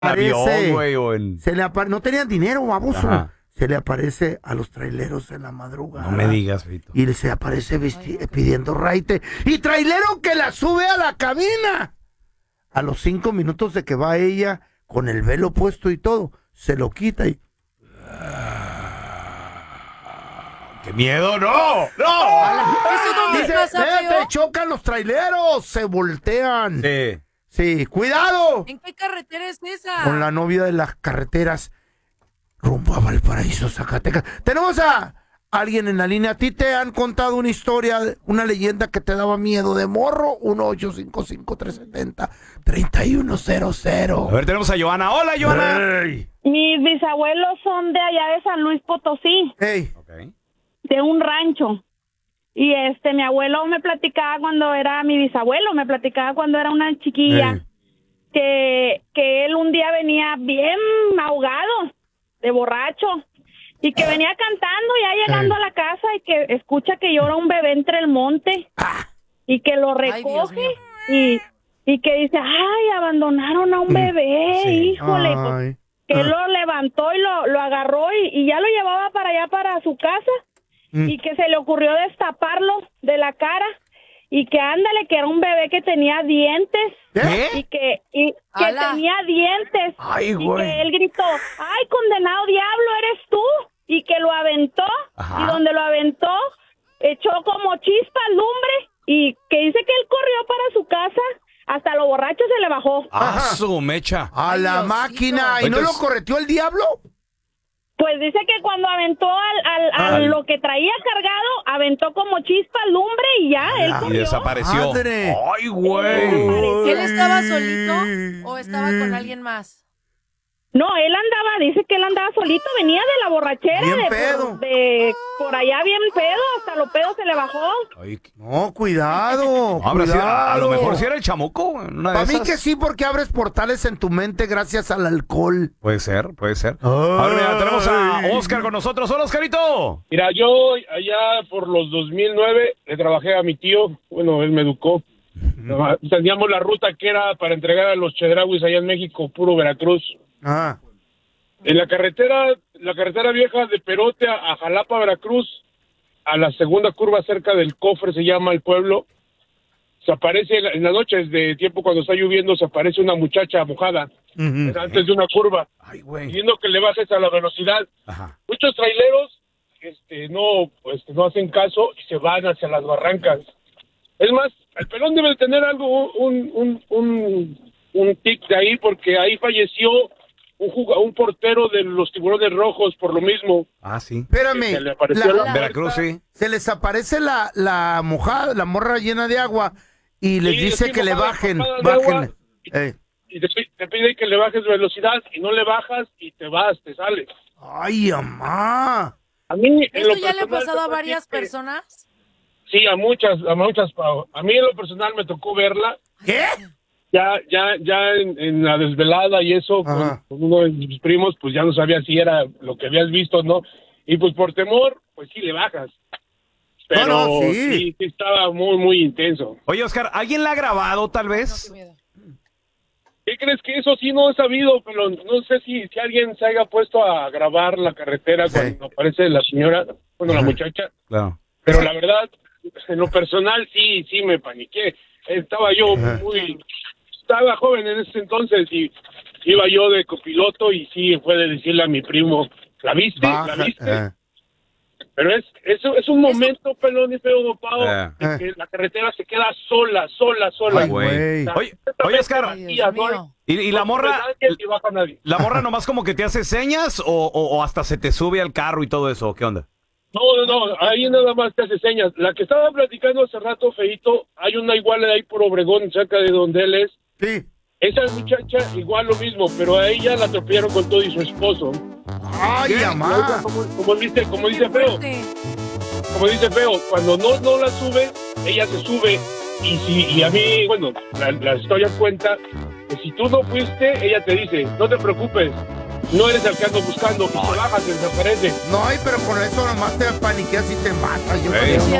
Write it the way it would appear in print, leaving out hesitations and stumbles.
avión, güey, no tenían dinero, baboso. Ajá. Se le aparece a los traileros en la madrugada. No me digas, Fito. Y se aparece pidiendo raite. Y trailero que la sube a la cabina. A los 5 minutos de que va ella, con el velo puesto y todo, se lo quita y... ¡Qué miedo! ¡No! ¿Eso dónde Dice, pasa, feo? te chocan los traileros, se voltean. Sí. Sí, cuidado. ¿En qué carretera es esa? Con la novia de las carreteras rumbo a Valparaíso, Zacatecas. Tenemos a alguien en la línea. ¿A ti te han contado una historia, una leyenda que te daba miedo de morro? 1-855-370-3100. A ver, tenemos a Joana. ¡Hola, Joana! Hey. Mis bisabuelos son de allá de San Luis Potosí, Hey. Okay. de un rancho. Y mi abuelo me platicaba cuando era mi bisabuelo, me platicaba cuando era una chiquilla, que él un día venía bien ahogado, de borracho, y que venía cantando ya llegando a la casa y que escucha que llora un bebé entre el monte y que lo Ay, Dios recoge y que dice, ay, abandonaron a un bebé, híjole, pues, que él lo levantó y lo agarró y ya lo llevaba para allá, para su casa, y que se le ocurrió destaparlo de la cara, y que ándale, que era un bebé que tenía dientes, y que ¡Hala! tenía dientes, Ay, y güey. que él gritó, ay, condenado diablo, eres tú, y que lo aventó, y donde lo aventó, echó como chispas lumbre, y que dice que él corrió para su casa, hasta lo borracho se le bajó. ¡Ah, su mecha! A Ay, la Diosito. máquina. ¿Y no lo Entonces- correteó el diablo? Pues dice que cuando aventó lo que traía cargado, aventó como chispas lumbre y ya, él Y corrió. desapareció. Madre. ¡Ay, güey! ¿Él estaba solito o estaba con alguien más? No, él andaba, dice que él andaba solito, venía de la borrachera, Bien de pedo. por allá bien pedo, hasta lo pedo se le bajó. Ay, No, cuidado. a lo cuidado. mejor sí era el chamuco. Una de Para mí esas. que sí, porque abres portales en tu mente gracias al alcohol. Puede ser. A ver, mira, tenemos a Oscar con nosotros. ¡Hola, Oscarito! Mira, yo allá por los 2009 le trabajé a mi tío, bueno, él me educó. Teníamos la ruta que era para entregar a los chedrauis allá en México, puro Veracruz. Ah. En la carretera vieja de Perote a Jalapa, Veracruz, a la segunda curva cerca del Cofre, se llama el pueblo, se aparece en las noches de tiempo cuando está lloviendo, se aparece una muchacha mojada antes de una curva, Ay, güey. pidiendo que le bajes a la velocidad. Ajá. Muchos traileros no hacen caso y se van hacia las barrancas. Es más, el pelón debe tener algo, un tic de ahí, porque ahí falleció un portero de los Tiburones Rojos por lo mismo. Ah, sí. Espérame. Se le apareció la Veracruz, sí. Se les aparece la mojada, la morra llena de agua y les Sí, dice sí, que le mojada, bajen, mojada de bájenle. agua. Y te pide que le bajes velocidad y no le bajas y te sales. Ay, mamá. A mí, en ¿Esto lo ya le ha personal, pasado a te varias platico que- personas? Sí, a muchas. A mí en lo personal me tocó verla. ¿Qué? Ya en la desvelada y eso, Ajá. con uno de mis primos, pues ya no sabía si era lo que habías visto o no. Y pues por temor, pues sí le bajas. Pero No, sí. sí estaba muy, muy intenso. Oye, Oscar, ¿alguien la ha grabado, tal vez? Qué miedo. ¿Qué crees? Que eso sí no he sabido, pero no sé si alguien se haya puesto a grabar la carretera cuando aparece la señora, la muchacha. Claro. Pero la verdad, en lo personal sí me paniqué. Estaba yo estaba joven en ese entonces y iba yo de copiloto y sí fue de decirle a mi primo, ¿la viste? ¿La viste? Pero es un momento, pelón y feo dopado, en que la carretera se queda sola. Ay, güey. Oye, Oscar, Ay, Dios mío. ¿y la morra? Y baja nadie. ¿La morra nomás como que te hace señas o hasta se te sube al carro y todo eso? ¿Qué onda? No, ahí nada más te hace señas. La que estaba platicando hace rato, feito, hay una igual ahí por Obregón, cerca de donde él es. Sí. Esa muchacha igual lo mismo, pero a ella la atropellaron con todo y su esposo. Ay, mamá. Como dice Qué feo, fuerte. como dice feo, cuando no la sube, ella se sube y a mí, bueno, la historia cuenta que si tú no fuiste, ella te dice, no te preocupes, no eres el que ando buscando, y te bajas, te desaparece. No, ay, pero con eso nomás te paniqueas y te matas. Yo Ey. creo, Sí, no,